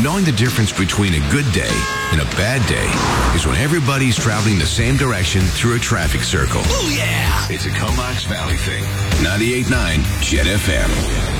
Knowing the difference between a good day and a bad day is when everybody's traveling the same direction through a traffic circle. Oh, yeah! It's a Comox Valley thing. 98.9 Jet FM.